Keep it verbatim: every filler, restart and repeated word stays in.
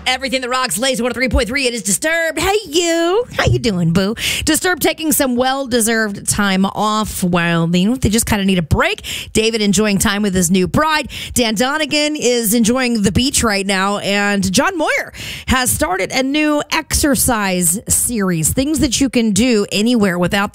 Everything that rocks, Lazy one oh three point three. It is Disturbed. Hey, you. How you doing, boo? Disturbed taking some well-deserved time off while, you know, they just kind of need a break. David enjoying time with his new bride. Dan Donegan is enjoying the beach right now. And John Moyer has started a new exercise series, things that you can do anywhere without